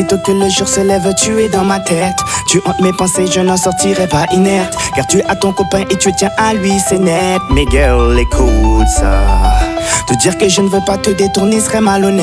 Aussitôt que le jour se lève, tu es dans ma tête. Tu hantes mes pensées, je n'en sortirai pas inerte. Car tu es à ton copain et tu tiens à lui, c'est net. Mais girl, écoute ça. Te dire que je ne veux pas te détourner serait malhonnête.